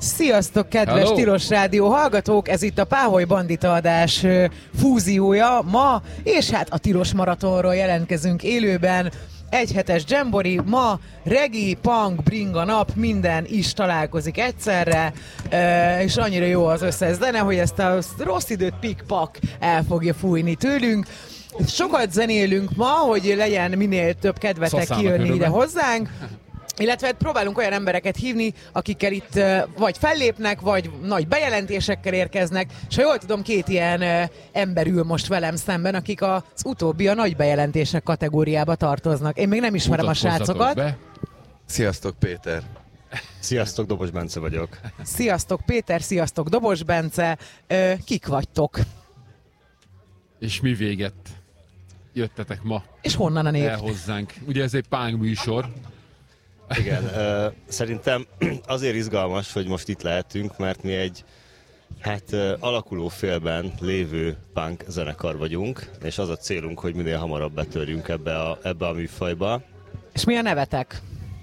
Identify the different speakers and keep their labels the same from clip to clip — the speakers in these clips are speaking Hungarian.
Speaker 1: Sziasztok, kedves
Speaker 2: Hello.
Speaker 1: Tilos Rádió hallgatók! Ez itt a Páholy Bandita adás fúziója ma, és hát a Tilos Maratonról jelentkezünk élőben. Egyhetes dzsembori, ma regi, punk, bringa nap, minden is találkozik egyszerre, és annyira jó az összes zene, hogy ezt a rossz időt pik-pak el fogja fújni tőlünk. Sokat zenélünk ma, hogy legyen minél több kedvetek
Speaker 2: Szaszálnak
Speaker 1: kijönni
Speaker 2: örömmel.
Speaker 1: ide hozzánk. Illetve próbálunk olyan embereket hívni, akikkel itt vagy fellépnek, vagy nagy bejelentésekkel érkeznek, és ha jól tudom, két ilyen ember ül most velem szemben, akik az utóbbi a nagy bejelentések kategóriába tartoznak. Én még nem ismerem a
Speaker 2: Mutatkozzatok
Speaker 1: srácokat.
Speaker 2: be.
Speaker 3: Sziasztok, Péter!
Speaker 4: Sziasztok, Dobos Bence vagyok.
Speaker 1: Sziasztok Péter, sziasztok Dobos Bence. Kik vagytok?
Speaker 2: És mi véget jöttetek ma
Speaker 1: És honnan a név?
Speaker 2: el hozzánk? Ugye ez egy pánk műsor.
Speaker 4: Igen, szerintem azért izgalmas, hogy most itt lehetünk, mert mi egy alakuló félben lévő punk zenekar vagyunk, és az a célunk, hogy minél hamarabb betörjünk ebbe a műfajba.
Speaker 1: És mi a nevetek?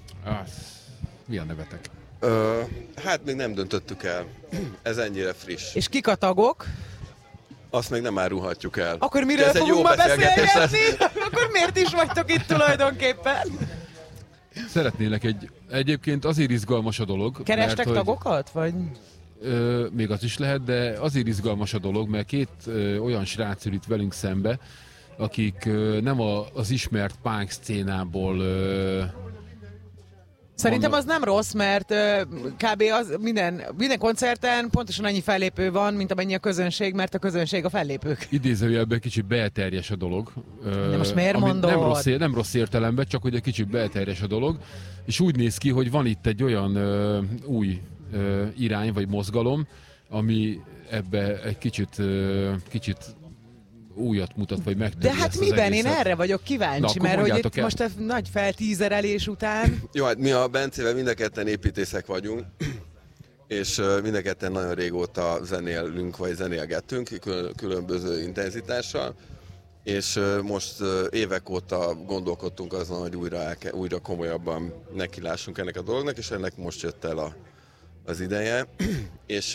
Speaker 2: Mi a nevetek?
Speaker 3: Hát még nem döntöttük el. Ez ennyire friss.
Speaker 1: És kik a tagok?
Speaker 3: Azt még nem árulhatjuk el.
Speaker 1: Akkor
Speaker 3: De
Speaker 1: miről
Speaker 3: ez egy
Speaker 1: fogunk
Speaker 3: jó
Speaker 1: ma
Speaker 3: beszélgetés lesz.
Speaker 1: beszélgetni? Akkor miért is vagytok itt tulajdonképpen?
Speaker 2: Szeretnélek egyébként azért izgalmas a dolog.
Speaker 1: Kerestek
Speaker 2: mert, hogy,
Speaker 1: tagokat? Vagy...
Speaker 2: még az is lehet, de azért izgalmas a dolog, mert két olyan srác ül itt velünk szembe, akik nem az ismert punk szcénából
Speaker 1: Szerintem az nem rossz, mert kb. Az minden koncerten pontosan annyi fellépő van, mint amennyi a közönség, mert a közönség a fellépők.
Speaker 2: idézőjelben kicsit belterjes a dolog.
Speaker 1: De most miért
Speaker 2: Ami
Speaker 1: mondod?
Speaker 2: Nem rossz értelemben, csak hogy egy kicsit belterjes a dolog. És úgy néz ki, hogy van itt egy olyan új irány vagy mozgalom, ami ebbe egy kicsit újat mutat, vagy megtöri.
Speaker 1: De hát miben? Én erre vagyok kíváncsi,
Speaker 2: Na,
Speaker 1: mert hogy
Speaker 2: mondjátok
Speaker 1: itt
Speaker 2: el.
Speaker 1: most a nagy feltízerelés után...
Speaker 3: Jó, hát mi a Bencével mind a ketten építészek vagyunk, és mind a ketten nagyon régóta zenélünk, vagy zenélgettünk, különböző intenzitással, és most évek óta gondolkodtunk azon, hogy újra komolyabban nekilássunk ennek a dolognak, és ennek most jött el az ideje, és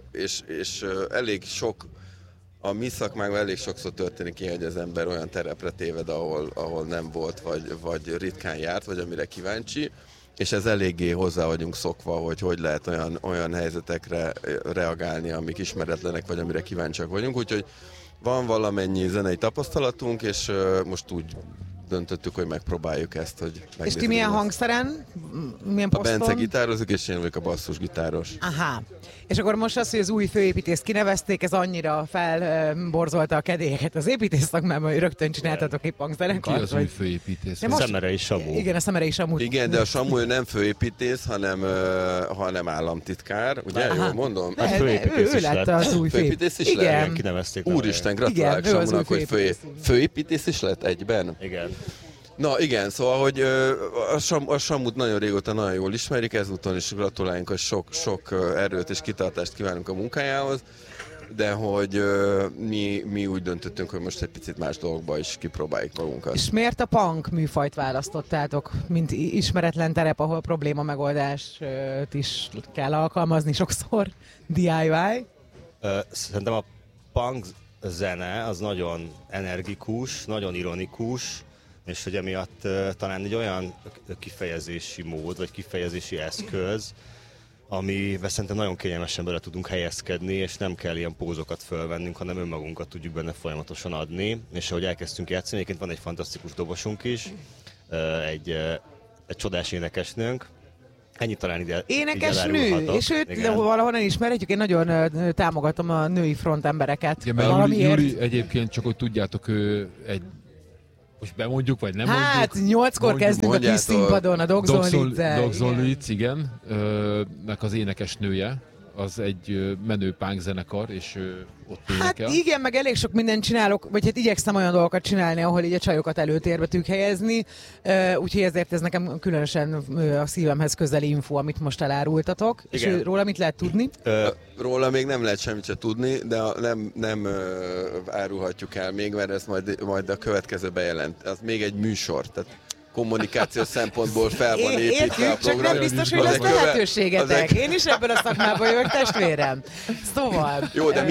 Speaker 3: elég sok, a mi szakmánkban elég sokszor történik ilyen, hogy az ember olyan terepre téved, ahol nem volt, vagy ritkán járt, vagy amire kíváncsi, és ez eléggé hozzá vagyunk szokva, hogy lehet olyan helyzetekre reagálni, amik ismeretlenek, vagy amire kíváncsiak vagyunk, úgyhogy van valamennyi zenei tapasztalatunk, és most úgy döntöttük, hogy megpróbáljuk ezt, hogy megnézzük.
Speaker 1: És ti milyen hangszeren? Milyen
Speaker 3: A
Speaker 1: poszton?
Speaker 3: Bence gitározik, és én vagyok a basszusgitáros.
Speaker 1: Aha. És akkor most az, hogy az új főépítészt kinevezték, ez annyira felborzolta a kedélyeket az építész szakmában, hogy rögtön csináltatok egy
Speaker 2: Ki
Speaker 1: punkzenekart?
Speaker 2: az új főépítész?
Speaker 1: De most-
Speaker 4: Szemerei Samu.
Speaker 1: Igen, a Szemerei Samu.
Speaker 3: Igen, de a Samu ő nem főépítész, hanem államtitkár, ugye?
Speaker 1: Aha.
Speaker 3: Jól mondom?
Speaker 1: De,
Speaker 4: főépítész
Speaker 1: ő
Speaker 4: is
Speaker 1: lett
Speaker 4: lett.
Speaker 1: az új
Speaker 3: Főépítész is
Speaker 1: Igen.
Speaker 3: lett?
Speaker 4: Kinevezték.
Speaker 3: Úristen,
Speaker 1: Igen,
Speaker 3: gratulálok
Speaker 1: ő az új
Speaker 3: Samunak, hogy
Speaker 1: főépítész.
Speaker 3: főépítész is lett egyben?
Speaker 4: Igen.
Speaker 3: Na igen, szóval, hogy a Samut nagyon régóta nagyon jól ismerik, ezúton is gratuláljunk, hogy sok erőt és kitartást kívánunk a munkájához, de hogy mi úgy döntöttünk, hogy most egy picit más dolgokba is kipróbáljuk magunkat.
Speaker 1: És miért a punk műfajt választottátok, mint ismeretlen terep, ahol probléma megoldást is kell alkalmazni sokszor? DIY?
Speaker 4: Szerintem a punk zene az nagyon energikus, nagyon ironikus, és hogy emiatt talán egy olyan kifejezési mód, vagy kifejezési eszköz, amivel szerintem nagyon kényelmesen bele tudunk helyezkedni, és nem kell ilyen pózokat fölvennünk, hanem önmagunkat tudjuk benne folyamatosan adni. És ahogy elkezdtünk játszani, egyébként van egy fantasztikus dobosunk is, egy csodás énekesnőnk. Ennyi talán ide
Speaker 1: Énekesnő,
Speaker 4: elárulhatok.
Speaker 1: és őt
Speaker 4: Igen.
Speaker 1: valahonnan ismerhetjük, én nagyon támogatom a női front embereket.
Speaker 2: Igen, mert
Speaker 1: Valamiért.
Speaker 2: Júli egyébként, csak hogy tudjátok, ő egy... Most bemondjuk, vagy nem
Speaker 1: Hát,
Speaker 2: mondjuk?
Speaker 1: 8-kor kezdünk a kis
Speaker 3: mondjátok.
Speaker 1: színpadon, a Dogzon
Speaker 2: Dogzon Leeds, igen. Nek az énekesnője. Az egy menő punk zenekar, és ott
Speaker 1: Hát
Speaker 2: énekel.
Speaker 1: igen, meg elég sok mindent csinálok, vagy hát igyekszem olyan dolgokat csinálni, ahol így a csajokat előtérbe tudjuk helyezni, úgyhogy ezért ez nekem különösen a szívemhez közeli info, amit most elárultatok.
Speaker 4: Igen.
Speaker 1: És róla mit lehet tudni?
Speaker 3: Róla még nem lehet semmit se tudni, de nem árulhatjuk el még, mert ezt majd a következő bejelent. Az még egy műsor, tehát kommunikációs szempontból fel van építve a
Speaker 1: Értjük, csak
Speaker 3: program.
Speaker 1: nem biztos, hogy
Speaker 3: Az
Speaker 1: lesz
Speaker 3: egy köve-
Speaker 1: lehetőségetek. Én is ebben a szakmában jövök, testvérem. Szóval...
Speaker 3: Jó, de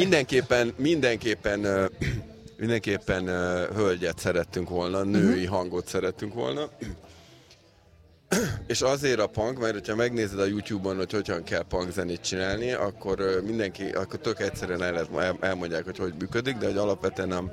Speaker 3: mindenképpen hölgyet szerettünk volna, női hangot szerettünk volna. És azért a punk, mert ha megnézed a YouTube-on, hogy hogyan kell punk zenét csinálni, akkor akkor tök egyszerűen elmondják, hogy működik, de hogy alapvetően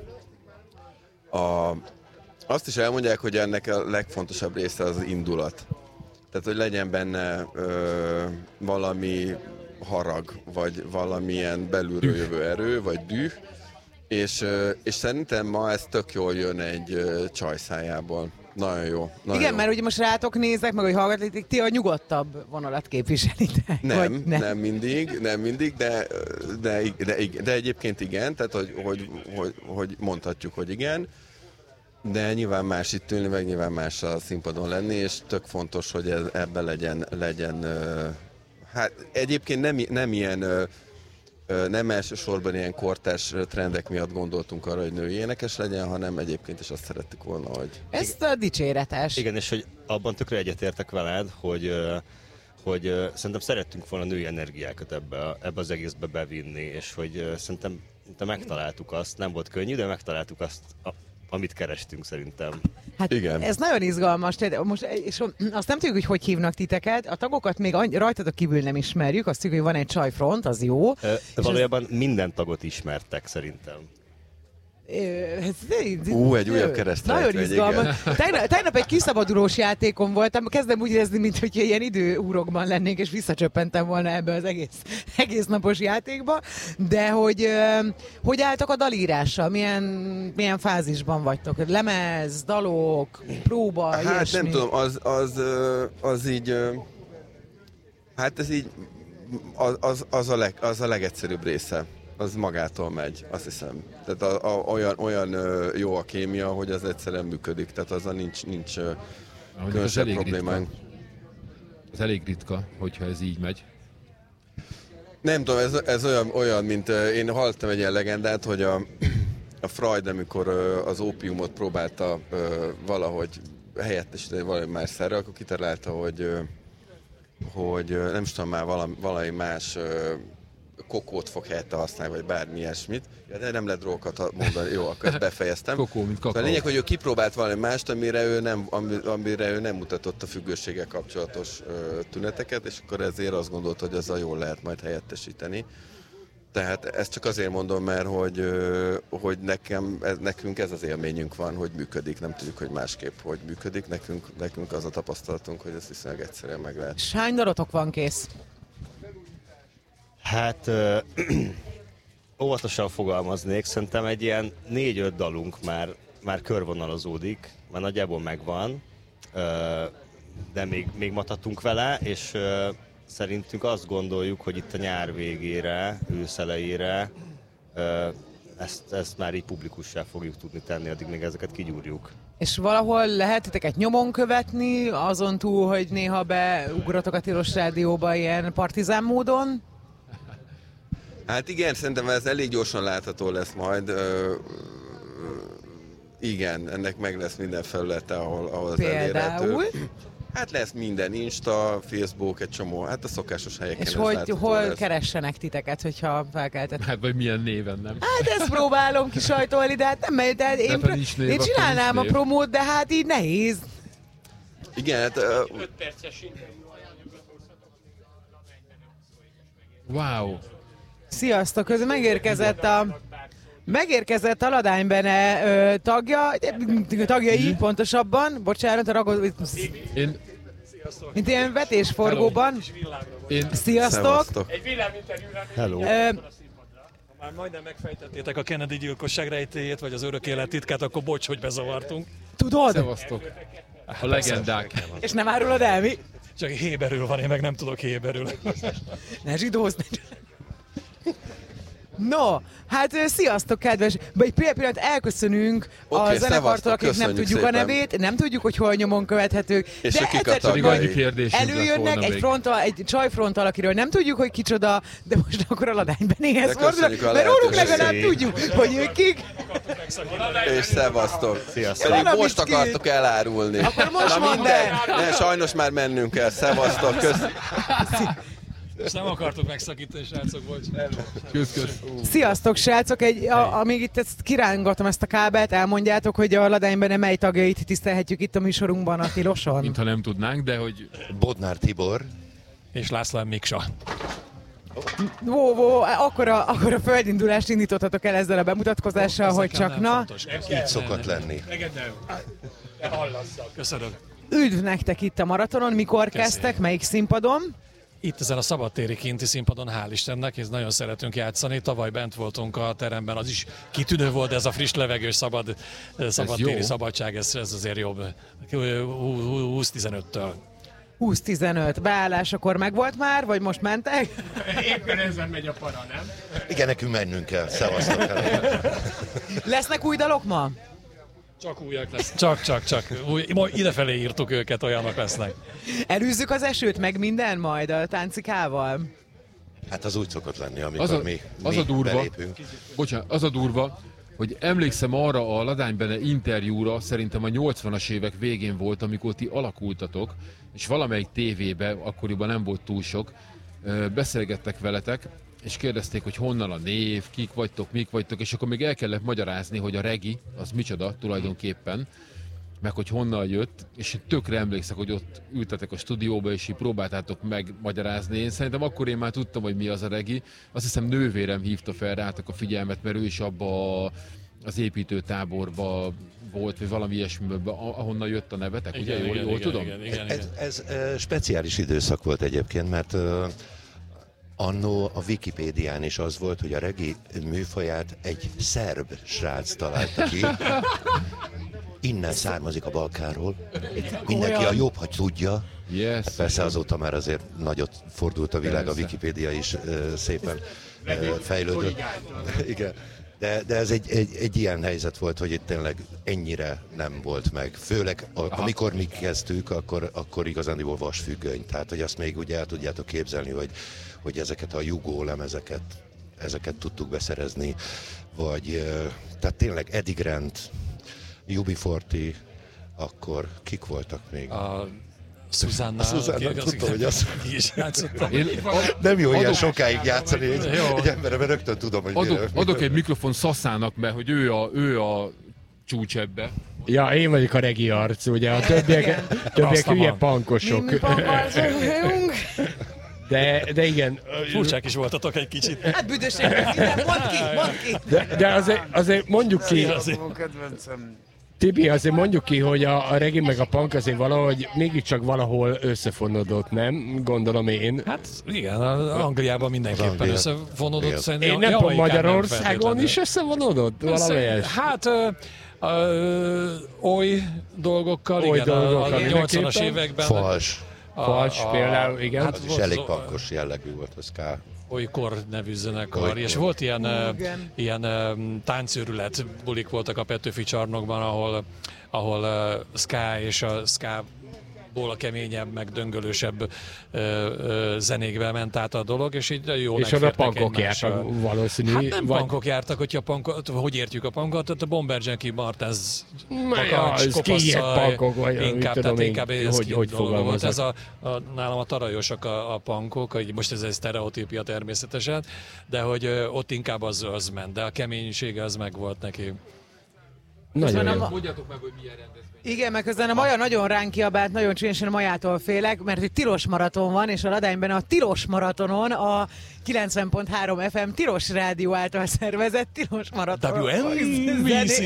Speaker 3: azt is elmondják, hogy ennek a legfontosabb része az indulat. Tehát, hogy legyen benne valami harag, vagy valamilyen belülről jövő erő, vagy düh, és szerintem ma ez tök jól jön egy csaj szájából. Nagyon jó. Nagyon
Speaker 1: Igen,
Speaker 3: jó.
Speaker 1: mert ugye most rátok nézek, meg hogy hallgatik, ti a nyugodtabb vonalat képviselitek.
Speaker 3: Nem mindig, de egyébként igen, tehát hogy mondhatjuk, hogy igen, de nyilván más itt ülni, meg nyilván más a színpadon lenni, és tök fontos, hogy ebben legyen hát egyébként nem ilyen nem elsősorban ilyen kortárs trendek miatt gondoltunk arra, hogy női énekes legyen, hanem egyébként is azt szerettük volna, hogy...
Speaker 1: Ez a dicséretes.
Speaker 4: Igen, és hogy abban tökre egyetértek veled, hogy szerintem szerettünk volna női energiákat ebbe az egészbe bevinni, és hogy szerintem megtaláltuk azt, nem volt könnyű, de megtaláltuk azt, amit kerestünk szerintem.
Speaker 1: Hát
Speaker 3: igen.
Speaker 1: Ez nagyon izgalmas. Most, és azt nem tudjuk, hogy hívnak titeket. A tagokat még rajtatok kívül nem ismerjük. Azt tudjuk, hogy van egy csajfront, az jó.
Speaker 4: Valójában minden tagot ismertek szerintem.
Speaker 3: Egy újabb keresztrejtve.
Speaker 1: Nagyon izgalmas. Tegnap egy kiszabadulós játékon voltam, kezdem úgy érezni, mintha ilyen időúrokban lennénk, és visszacsöppentem volna ebbe az egész napos játékba. De hogy álltak a dalírással? Milyen fázisban vagytok? Lemez, dalok, próba,
Speaker 3: Hát
Speaker 1: ilyesmi?
Speaker 3: nem tudom, az így... Hát ez így... Az a legegyszerűbb része. Az magától megy, azt hiszem. Tehát olyan jó a kémia, hogy az egyszerűen működik. Tehát azzal nincs különösebb problémánk.
Speaker 2: Ez elég ritka, hogyha ez így megy.
Speaker 3: Nem tudom, ez olyan, mint én hallottam egy ilyen legendát, hogy a Freud, amikor az ópiumot próbálta valahogy helyettesíteni valami más szerre, akkor kitalálta, hogy nem is tudom már valami más kokót fog helyette használni, vagy bármi ilyesmit. Ja, de nem lehet dolgokat mondani. Jó, akkor ezt befejeztem.
Speaker 2: Kokó, mint kakao.
Speaker 3: A lényeg, hogy ő kipróbált valami mást, amire ő nem mutatott a függőséggel kapcsolatos tüneteket, és akkor ezért azt gondolt, hogy azzal jól lehet majd helyettesíteni. Tehát ezt csak azért mondom, mert hogy nekünk ez az élményünk van, hogy működik. Nem tudjuk, hogy másképp hogy működik. Nekünk az a tapasztalatunk, hogy ez viszonylag egyszerűen meg lehet.
Speaker 1: És hány dalotok van kész?
Speaker 4: Hát óvatosan fogalmaznék, szerintem egy ilyen 4-5 dalunk már körvonalazódik, már nagyjából megvan, de még matatunk vele, és szerintünk azt gondoljuk, hogy itt a nyár végére, ősz elejére ezt már így publikussá fogjuk tudni tenni, addig még ezeket kigyúrjuk.
Speaker 1: És valahol lehet titeket nyomon követni, azon túl, hogy néha beugratok a Tilos Rádióba ilyen partizán módon?
Speaker 3: Hát igen, szerintem ez elég gyorsan látható lesz majd. Igen, ennek meg lesz minden felülete, ahol az elérhető. Hát lesz minden, Insta, Facebook, egy csomó, hát a szokásos helyeken.
Speaker 1: És hol keressenek titeket, hogyha felkeltettek?
Speaker 2: Hát vagy milyen néven, nem?
Speaker 1: Hát ezt próbálom kisajtolni, de hát nem megy, de én csinálnám a promót, de hát így nehéz.
Speaker 3: Igen, hát...
Speaker 5: 5 perces interjú
Speaker 2: Wow!
Speaker 1: Sziasztok, közben megérkezett a Ladány Bene tagjai, pontosabban, bocsánat, mint ilyen vetésforgóban. Sziasztok!
Speaker 5: Egy villáminterjúra.
Speaker 4: Hello!
Speaker 6: Már majdnem megfejtettétek a Kennedy gyilkosság rejtélyét, vagy az örök élet titkát, akkor bocs, hogy bezavartunk.
Speaker 1: Tudod?
Speaker 2: Szevasztok! A legendák.
Speaker 1: És nem árulod el, mi?
Speaker 6: Csak héberül van, én meg nem tudok héberül.
Speaker 1: Ne zsidózz! No, hát sziasztok, kedves! Egy pillanat elköszönünk a zenekartól, akik nem tudjuk szépen a nevét, nem tudjuk, hogy hol nyomon követhetők,
Speaker 3: és
Speaker 1: de
Speaker 3: kik a
Speaker 2: tagjai?
Speaker 1: előjönnek egy csajfronttal, akiről nem tudjuk, hogy kicsoda, de most akkor a Ladánybenéhez fordulok, mert róluk legalább tudjuk, hogy ők kik.
Speaker 3: És szevasztok!
Speaker 4: Sziasztok!
Speaker 3: Pedig most akartok elárulni.
Speaker 1: Akkor most
Speaker 3: na
Speaker 1: mondd el!
Speaker 3: Ne, sajnos már mennünk kell. Szevasztok!
Speaker 6: És nem akartuk megszakítani, srácok, bocs.
Speaker 2: Kösz.
Speaker 1: Sziasztok, srácok! Amíg itt kirángatom ezt a kábelt, elmondjátok, hogy a Ladánybene mely tagjait tisztelhetjük itt a műsorunkban a tiloson?
Speaker 2: Mintha nem tudnánk, de hogy...
Speaker 7: Bodnár Tibor.
Speaker 6: És László Miksa.
Speaker 1: Akkor a földindulást indítottatok el ezzel a bemutatkozással, hogy csak na.
Speaker 7: Így szokott lenni.
Speaker 6: Köszönöm.
Speaker 1: Üdv nektek itt a maratonon, mikor kezdtek, melyik színpadon?
Speaker 6: Itt ezen a szabadtéri kinti színpadon, hál' Istennek, és nagyon szeretünk játszani. Tavaly bent voltunk a teremben, az is kitűnő volt, ez a friss levegős szabadtéri szabadság, ez azért jobb. 20-15-től.
Speaker 1: 20-15. Beállásakor megvolt már, vagy most mentek?
Speaker 5: Éppen ezen megy a para, nem?
Speaker 7: Igen, nekünk mennünk kell. Szevasztok.
Speaker 1: Lesznek új dalok ma?
Speaker 6: Csak újak lesz. Csak. Idefelé írtuk őket, olyanok lesznek.
Speaker 1: Elűzzük az esőt, meg minden majd a táncikával?
Speaker 7: Hát az úgy szokott lenni, amikor mi belépünk.
Speaker 2: Bocsánat, az a durva, hogy emlékszem arra a Ladánybene interjúra, szerintem a 80-as évek végén volt, amikor ti alakultatok, és valamelyik tévében, akkoriban nem volt túl sok, beszélgettek veletek, és kérdezték, hogy honnan a név, kik vagytok, mik vagytok, és akkor még el kellett magyarázni, hogy a regi, az micsoda tulajdonképpen, meg hogy honnan jött, és én tökre emlékszek, hogy ott ültetek a stúdióba, és így próbáltátok megmagyarázni. Én szerintem akkor én már tudtam, hogy mi az a regi. Azt hiszem nővérem hívta fel rátok a figyelmet, mert ő is abba az építőtáborba volt, vagy valami ilyesmiben, ahonnan jött a nevetek, ugye? Jól tudom?
Speaker 6: Igen.
Speaker 7: Ez speciális időszak volt egyébként, mert annó a Wikipédián is az volt, hogy a regi műfaját egy szerb srác találta ki. Innen származik a Balkánról. Mindenki a jobb, ha tudja.
Speaker 2: Yes.
Speaker 7: Persze azóta már azért nagyot fordult a világ, a Wikipédia is szépen fejlődött. Igen. De ez egy ilyen helyzet volt, hogy itt tényleg ennyire nem volt meg. Főleg amikor mi kezdtük, akkor igazándiból vasfüggöny. Tehát, hogy azt még ugye el tudjátok képzelni, hogy ezeket a jugó lemezeket, ezeket tudtuk beszerezni, vagy tehát tényleg Eddie Grant, UB40, akkor kik voltak még?
Speaker 6: Susanna,
Speaker 7: tudtam, hogy azt
Speaker 6: is játszottam.
Speaker 7: nem jó ilyen sokáig játszani egy emberre, mert rögtön tudom, hogy
Speaker 2: adok egy mikrofon Szaszának, mert hogy ő a csúcs ebbe.
Speaker 5: Ja, én vagyok a regi arc, ugye a többiek hülye pankosok. De igen.
Speaker 6: Furcsák is voltatok egy kicsit.
Speaker 1: Hát büdöség, mondd ki.
Speaker 5: De azért mondjuk ki. Tibi, azért mondjuk ki, hogy a regi meg a punk azért valahogy mégiscsak valahol összefonódott, nem? Gondolom én.
Speaker 6: Hát igen, Angliában mindenképpen összefonódott. Szerintem.
Speaker 5: Én nem tudom, Magyarországon is összevonódott valamelyes?
Speaker 6: Hát oly dolgokkal, igen, a 80-as években.
Speaker 7: Fals
Speaker 5: például, igen.
Speaker 7: Hát is elég pankos jellegű volt az K.
Speaker 6: Olykor nevű zenekar, és volt ilyen táncőrület bulik voltak a Petőfi csarnokban, ahol ska és a ska-ból a keményebb, meg döngölősebb zenékbe ment át a dolog, és így jól
Speaker 5: és oda punkok jártak valószínű.
Speaker 6: Hát nem punkok jártak, hogyha punkot, hogy értjük a punkot, tehát a Bomber Janky Martens
Speaker 5: punkok, vagy
Speaker 6: inkább
Speaker 5: hogy
Speaker 6: fogalmazok. Ez nálam a tarajosak a punkok, hogy most ez egy sztereotípia természetesen, de hogy ott inkább az ment, de a keménysége az meg volt neki.
Speaker 2: Nagyon jó. Mondjátok meg, hogy milyen rendezvény.
Speaker 1: Igen, meg közben a Maja nagyon ránk kiabált, nagyon csúnyosan a Majától félek, mert hogy tilos maraton van, és a Ladányben a tilos maratonon a 90.3 FM tilos rádió által szervezett tilos maraton.
Speaker 6: WNBC!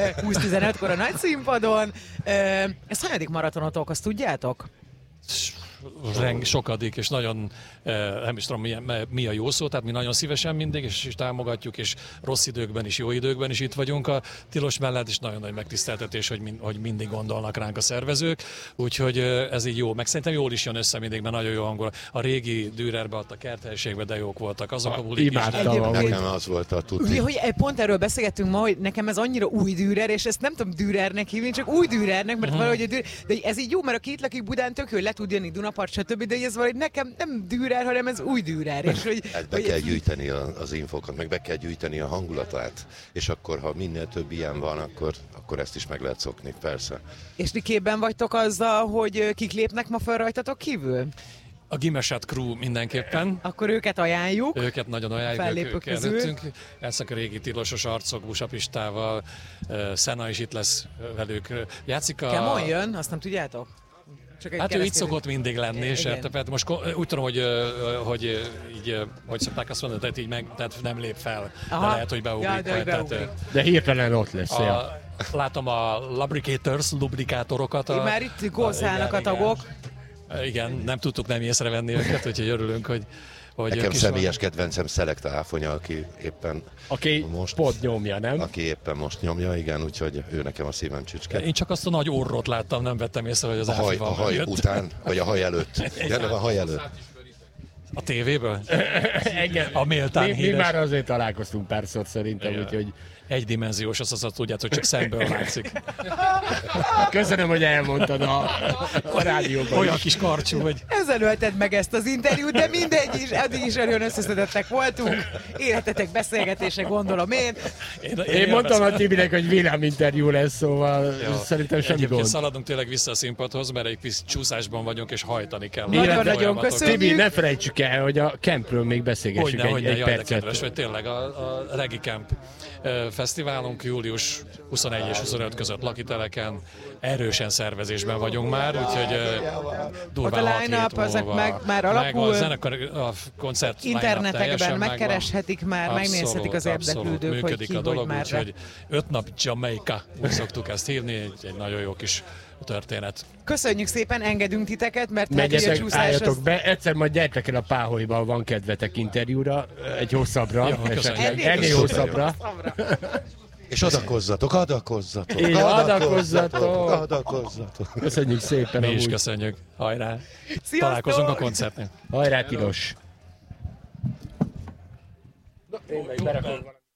Speaker 1: 20-15-kor a nagy színpadon. Ez hanyadik maratonotok, azt tudjátok?
Speaker 6: sokadik, és nagyon, nem is tudom mi a jó szó, tehát mi nagyon szívesen mindig, és támogatjuk, és rossz időkben is, jó időkben is itt vagyunk a tilos mellett, és nagyon nagy megtiszteltetés, hogy mindig gondolnak ránk a szervezők, úgyhogy ez így jó, meg szerintem jól is jön össze mindig, mert nagyon jó hangulat. A régi Dürerbe, ott a kerthelyiségben de jók voltak azok a bulik is.
Speaker 7: Nekem az volt a tuti.
Speaker 1: Hogy pont erről beszélgettünk ma, hogy nekem ez annyira új Dürer, és ezt nem tudom Dürernek hívni, csak új Dürernek, mert valahogy de ez így jó, mert aki itt lakik Budán, tök jó, le tud jönni Dunapart, stb. De ez valahogy nekem nem Dürer, hanem ez új Dürer. És hogy,
Speaker 7: hát be kell gyűjteni az infokat, meg be kell gyűjteni a hangulatát, és akkor, ha minél több ilyen van, akkor ezt is meg lehet szokni, persze.
Speaker 1: És ti képben vagytok azzal, hogy kik lépnek ma fel rajtatok kívül?
Speaker 6: A Gimeset Crew mindenképpen.
Speaker 1: Akkor őket ajánljuk.
Speaker 6: Őket nagyon ajánljuk.
Speaker 1: Fellépők közül.
Speaker 6: Ezek a régi tilosos arcok, Busapistával, Szena is itt lesz velük. Játszik a...
Speaker 1: Kemon jön, azt nem tudjátok?
Speaker 6: Hát ő itt szokott mindig lenni, és tehát most úgy tudom, hogy így, hogy szokták azt mondani, tehát nem lép fel, de lehet, hogy beugrik.
Speaker 5: De hirtelen ott lesz.
Speaker 6: Látom a lubrikátorokat.
Speaker 1: Már itt gózálnak a tagok.
Speaker 6: Igen, nem tudtuk nem észrevenni őket, úgyhogy örülünk, hogy
Speaker 7: nekem személyes kedvencem Szelekta Áfonya, aki éppen
Speaker 5: most pont nyomja, nem?
Speaker 7: Aki éppen most nyomja, igen, úgyhogy ő nekem a szívem csücske.
Speaker 6: Én csak azt a nagy orrot láttam, nem vettem észre, hogy az
Speaker 7: a haj jött. Után, vagy a haj előtt. Igen, a haj előtt.
Speaker 6: A tévéből?
Speaker 5: Igen.
Speaker 6: A méltán
Speaker 5: mi
Speaker 6: híres.
Speaker 5: már azért találkoztunk párszor szerintem, úgyhogy...
Speaker 6: Egydimenziós, azt tudjátok, csak szemből látszik.
Speaker 5: Köszönöm, hogy elmondtad a rádióban.
Speaker 6: Olyan kis karcsú, hogy...
Speaker 1: Ezzel ölted meg ezt az interjút, de mindegy is, eddig is nagyon összeszedettek voltunk. Életetek beszélgetése, gondolom én.
Speaker 5: Én mondtam a Tibinek, hogy villáminterjú lesz, szóval szerintem semmi gond.
Speaker 6: Szaladunk tényleg vissza a színpadhoz, mert egy kis csúszásban vagyunk, és hajtani kell.
Speaker 1: Nagyon köszönjük.
Speaker 5: Tibi, ne felejtsük el, hogy a campről még beszélgessük egy percet.
Speaker 6: Kedves, vagy tényleg a Regi Camp fesztiválunk július 21 és 25 között Lakiteleken. Erősen szervezésben vagyunk már, úgyhogy durván 6 hét múlva.
Speaker 1: Már alapul.
Speaker 6: A koncert
Speaker 1: internetekben megkereshetik már, megnézhetik az érdeklődők, hogy ki,
Speaker 6: a dolog,
Speaker 1: hogy
Speaker 6: úgyhogy 5 nap Jamaica, úgy szoktuk ezt hívni, egy nagyon jó kis történet.
Speaker 1: Köszönjük szépen, engedünk titeket, mert
Speaker 5: megyetek, álljatok be, egyszer majd gyertek el a Páholyba, van kedvetek interjúra, egy hosszabbra, ennél hosszabbra.
Speaker 7: És adakozzatok.
Speaker 5: Köszönjük szépen.
Speaker 6: Mi is köszönjük. Hajrá.
Speaker 1: Sziasztok!
Speaker 6: Találkozunk a koncertnél.
Speaker 5: Hajrá, tilos. Én meg berakom.